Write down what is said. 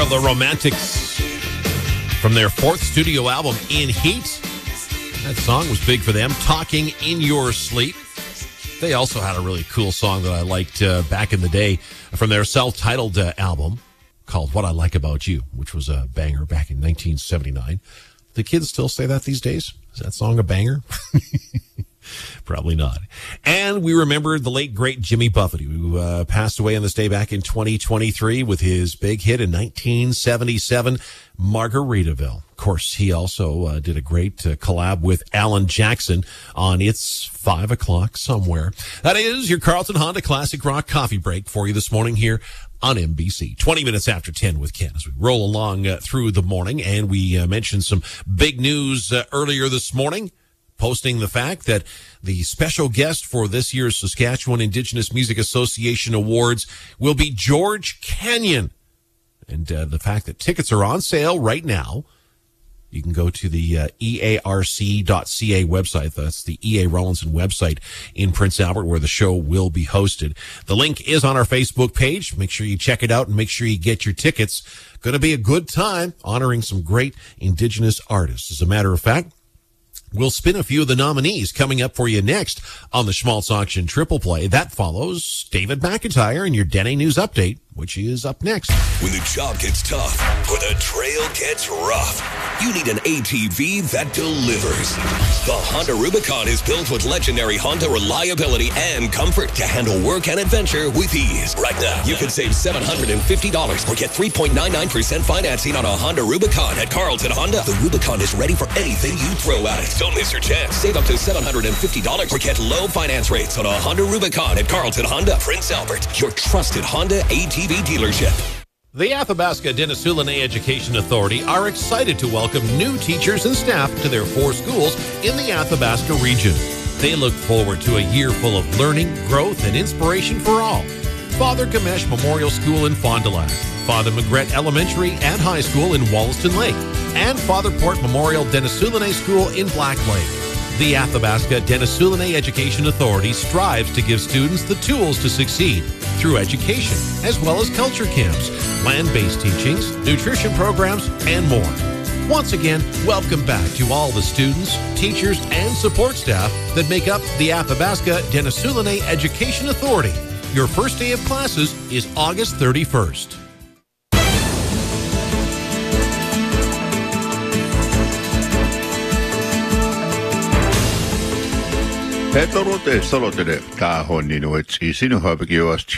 the Romantics from their fourth studio album, In Heat. That song was big for them, Talking in Your Sleep. They also had a really cool song that I liked back in the day from their self-titled album called What I Like About You, which was a banger back in 1979. The kids still say that these days? Is that song a banger? Probably not. And we remember the late, great Jimmy Buffett, who passed away on this day back in 2023 with his big hit in 1977, Margaritaville. Of course, he also did a great collab with Alan Jackson on It's 5 O'Clock Somewhere. That is your Carlton Honda Classic Rock Coffee Break for you this morning here on NBC. 20 minutes after 10 with Ken as we roll along through the morning. And we mentioned some big news earlier this morning, posting the fact that the special guest for this year's Saskatchewan Indigenous Music Association Awards will be George Canyon. And the fact that tickets are on sale right now. You can go to the earc.ca website. That's the E.A. Rawlinson website in Prince Albert where the show will be hosted. The link is on our Facebook page. Make sure you check it out and make sure you get your tickets. Going to be a good time honoring some great Indigenous artists. As a matter of fact, we'll spin a few of the nominees coming up for you next on the Schmaltz Auction Triple Play. That follows David McIntyre and your Denny News Update, which is up next. When the job gets tough or the trail gets rough, you need an ATV that delivers. The Honda Rubicon is built with legendary Honda reliability and comfort to handle work and adventure with ease. Right now, you can save $750 or get 3.99% financing on a Honda Rubicon at Carlton Honda. The Rubicon is ready for anything you throw at it. Don't miss your chance. Save up to $750 or get low finance rates on a Honda Rubicon at Carlton Honda, Prince Albert, your trusted Honda ATV dealership. The Athabasca Denisoulin Education Authority are excited to welcome new teachers and staff to their 4 schools in the Athabasca region. They look forward to a year full of learning, growth, and inspiration for all. Father Gamesh Memorial School in Fond du Lac, Father Magret Elementary and High School in Wollaston Lake, and Father Port Memorial Denisoulin School in Black Lake. The Athabasca Denisoulin Education Authority strives to give students the tools to succeed through education, as well as culture camps, land-based teachings, nutrition programs, and more. Once again, welcome back to all the students, teachers, and support staff that make up the Athabasca Denisoulin Education Authority. Your first day of classes is August 31st. Petorote solotele kahonni nuet isinu habgios